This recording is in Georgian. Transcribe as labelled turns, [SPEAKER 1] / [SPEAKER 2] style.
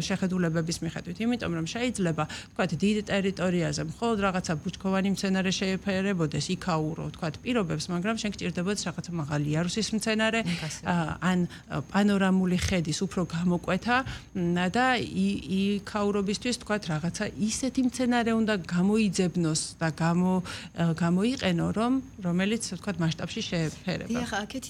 [SPEAKER 1] შეხედულებების მიხედვით, იმიტომ რომ შეიძლება თქვათ დიდ ტერიტორიაზე მხოლოდ რაღაცა ბუჩქოვანი მცენარე შეეფერებოდეს, იქაურო თქვათ პირობებს, მაგრამ შენ გჭირდებოდეს რაღაცა მაღალი იარუსის მცენარე ან პანორამული ხედის უფრო გამოკვეთა და იქაურობისთვის თქვათ რაღაცა ისეთი მცენარე უნდა გამოიძებნოს და გამოიყენო, რომელიც თქვათ მასშტაბში შეეფერება.
[SPEAKER 2] დიახ, აქეთ